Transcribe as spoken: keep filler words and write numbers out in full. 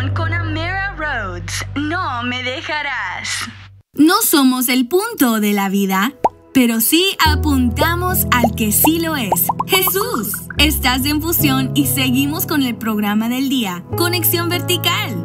Fusión con Amira Rhodes. No me dejarás. No somos el punto de la vida, pero sí apuntamos al que sí lo es. Jesús. Estás en Fusión y seguimos con el programa del día, Conexión Vertical.